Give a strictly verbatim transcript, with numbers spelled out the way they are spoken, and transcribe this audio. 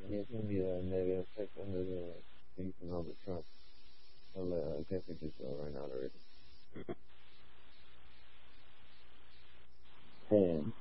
Yeah, it's gonna be a negative effect under the thing from Donald Trump. I'll uh, definitely just go right now already. And